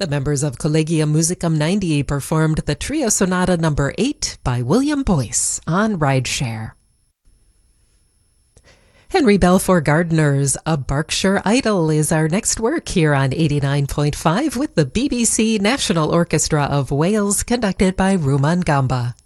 The members of Collegium Musicum 90 performed the Trio Sonata No. 8 by William Boyce on Rideshare. Henry Balfour Gardner's A Berkshire Idyll is our next work here on 89.5 with the BBC National Orchestra of Wales, conducted by Ruman Gamba.